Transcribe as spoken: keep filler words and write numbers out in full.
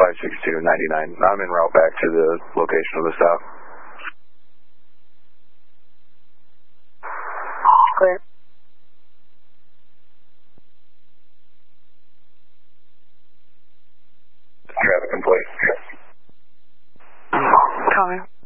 five six two ninety-nine. I'm en route back to the location of the stop. Clear. Traffic complete. Coming.